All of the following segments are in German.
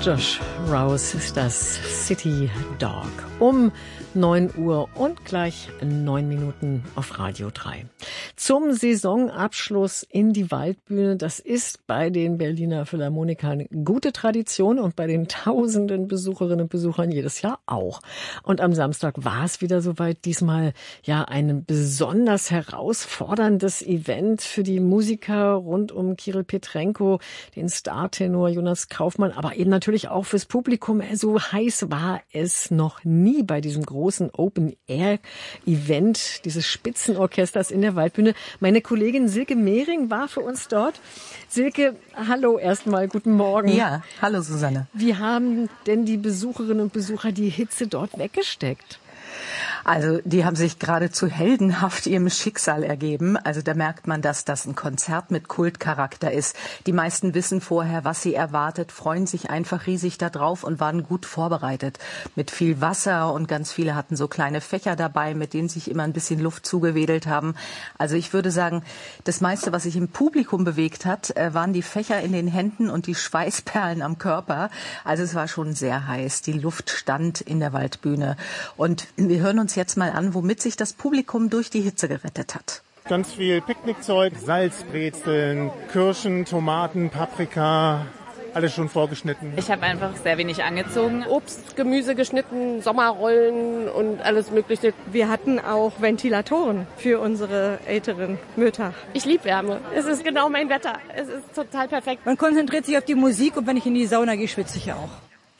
Josh Rouse ist das City Dog. Um 9 Uhr und gleich 9 Minuten auf Radio 3. Zum Saisonabschluss in die Waldbühne. Das ist bei den Berliner Philharmonikern gute Tradition und bei den tausenden Besucherinnen und Besuchern jedes Jahr auch. Und am Samstag war es wieder soweit. Diesmal ja ein besonders herausforderndes Event für die Musiker rund um Kirill Petrenko, den Startenor Jonas Kaufmann, aber eben natürlich auch fürs Publikum. So heiß war es noch nie bei diesem großen Open-Air-Event dieses Spitzenorchesters in der Waldbühne. Meine Kollegin Silke Mehring war für uns dort. Silke, hallo erstmal, guten Morgen. Ja, hallo Susanne. Wie haben denn die Besucherinnen und Besucher die Hitze dort weggesteckt? Also die haben sich geradezu heldenhaft ihrem Schicksal ergeben. Also da merkt man, dass das ein Konzert mit Kultcharakter ist. Die meisten wissen vorher, was sie erwartet, freuen sich einfach riesig da drauf und waren gut vorbereitet. Mit viel Wasser und ganz viele hatten so kleine Fächer dabei, mit denen sich immer ein bisschen Luft zugewedelt haben. Also ich würde sagen, das meiste, was sich im Publikum bewegt hat, waren die Fächer in den Händen und die Schweißperlen am Körper. Also es war schon sehr heiß. Die Luft stand in der Waldbühne. Und wir hören uns jetzt mal an, womit sich das Publikum durch die Hitze gerettet hat. Ganz viel Picknickzeug, Salzbrezeln, Kirschen, Tomaten, Paprika, alles schon vorgeschnitten. Ich habe einfach sehr wenig angezogen. Obst, Gemüse geschnitten, Sommerrollen und alles Mögliche. Wir hatten auch Ventilatoren für unsere älteren Mütter. Ich liebe Wärme. Es ist genau mein Wetter. Es ist total perfekt. Man konzentriert sich auf die Musik und wenn ich in die Sauna gehe, schwitze ich ja auch.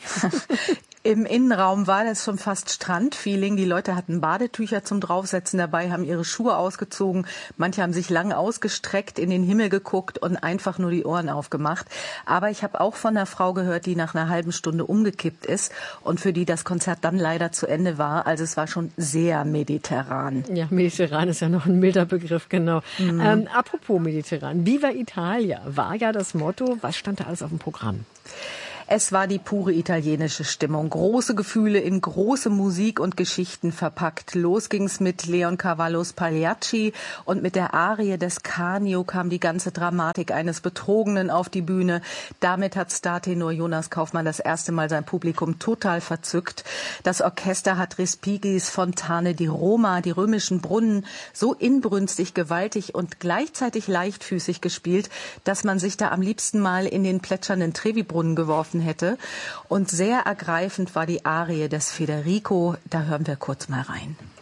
Im Innenraum war das schon fast Strandfeeling. Die Leute hatten Badetücher zum Draufsetzen dabei, haben ihre Schuhe ausgezogen. Manche haben sich lang ausgestreckt, in den Himmel geguckt und einfach nur die Ohren aufgemacht. Aber ich habe auch von einer Frau gehört, die nach einer halben Stunde umgekippt ist und für die das Konzert dann leider zu Ende war. Also es war schon sehr mediterran. Ja, mediterran ist ja noch ein milder Begriff, genau. Apropos mediterran, Viva Italia war ja das Motto. Was stand da alles auf dem Programm? Es war die pure italienische Stimmung. Große Gefühle in große Musik und Geschichten verpackt. Los ging's mit Leoncavallos Pagliacci und mit der Arie des Canio kam die ganze Dramatik eines Betrogenen auf die Bühne. Damit hat Startenor Jonas Kaufmann das erste Mal sein Publikum total verzückt. Das Orchester hat Respigis Fontane di Roma, die römischen Brunnen, so inbrünstig, gewaltig und gleichzeitig leichtfüßig gespielt, dass man sich da am liebsten mal in den plätschernden Trevi-Brunnen geworfen hätte. Und sehr ergreifend war die Arie des Federico. Da hören wir kurz mal rein.